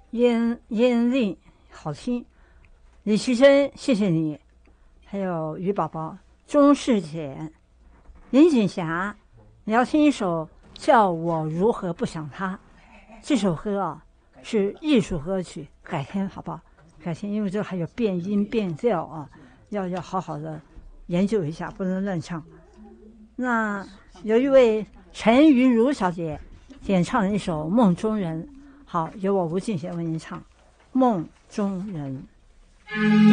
音韵好听。李奇珍，谢谢你，还有于宝宝、钟世简、林锦霞，你要听一首叫我如何不想他。这首歌啊是艺术歌曲，改天好不好？改天，因为这还有变音变调啊，要好好的研究一下，不能乱唱。那有一位陈云如小姐点唱了一首《梦中人》，好，由我吴敬贤为您唱《梦中人》。